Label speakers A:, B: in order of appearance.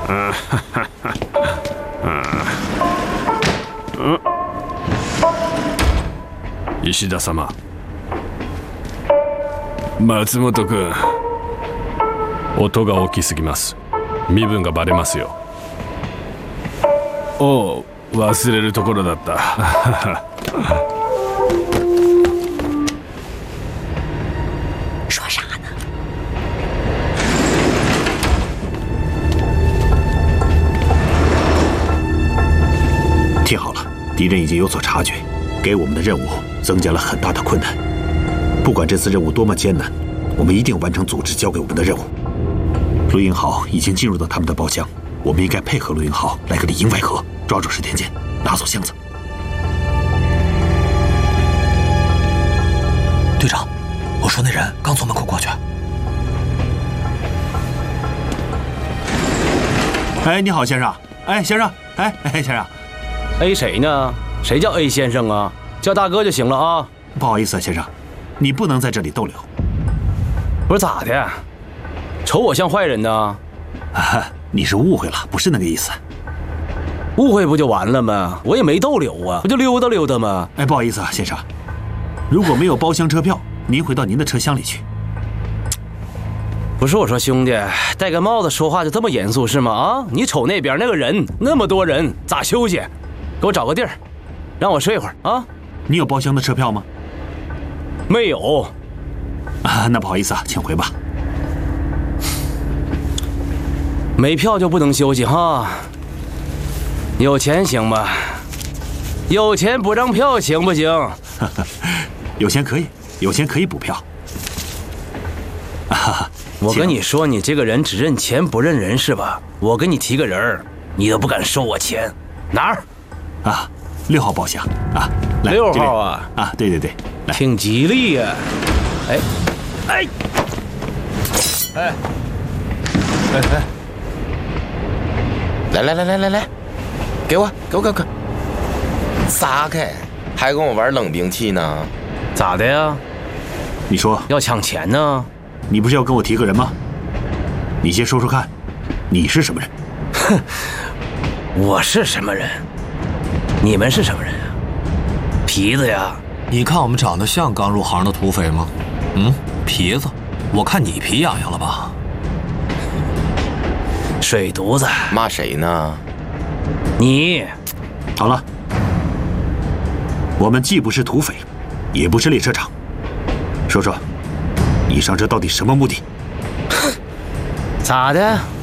A: 石田様、松本君、音が大きすぎます。身分がバレますよ。おう、忘れるところだった。
B: 说啥呢？
C: 听好了，敌人已经有所察觉，给我们的任务增加了很大的困难。不管这次任务多么艰难，我们一定完成组织交给我们的任务。陆英豪已经进入到他们的包厢，我们应该配合陆英豪来个里应外合，抓住石田健，拿走箱子。
B: 队长，我说那人刚从门口过去。
C: 哎，你好，先生。哎，先生。哎，先生。
D: A 谁呢？谁叫 A 先生啊？叫大哥就行了啊。
C: 不好意思啊，先生，你不能在这里逗留。
D: 不是咋的？瞅我像坏人呢？
C: 啊，你是误会了，不是那个意思。
D: 误会不就完了吗？我也没逗留啊，不就溜达溜达吗？
C: 哎，不好意思啊，先生，如果没有包厢车票，您回到您的车厢里去。
D: 不是我说兄弟，戴个帽子说话就这么严肃是吗？啊，你瞅那边那个人，那么多人咋休息？给我找个地儿，让我睡会儿啊。
C: 你有包厢的车票吗？
D: 没有。
C: 啊，那不好意思啊，请回吧。
D: 没票就不能休息哈？有钱行吗？有钱补张票行不行？
C: 有钱可以，有钱可以补票。啊，
D: 我跟你说，你这个人只认钱不认人是吧？我给你提个人儿，你都不敢收我钱，哪儿？
C: 啊，6号包厢啊，来
D: 6号啊？
C: 啊，对，来，
D: 挺吉利呀。哎，
E: 来，给我，撒开，还跟我玩冷兵器呢？
D: 咋的呀？
C: 你说
D: 要抢钱呢？
C: 你不是要跟我提个人吗？你先说说看，你是什么人？
D: 哼，我是什么人？你们是什么人啊？皮子呀？
B: 你看我们长得像刚入行的土匪吗？皮子，我看你皮痒痒了吧？
D: 水犊子，
E: 骂谁呢？
D: 你。
C: 好了，我们既不是土匪，也不是列车长，说说，你上车到底什么目的？
D: 咋的？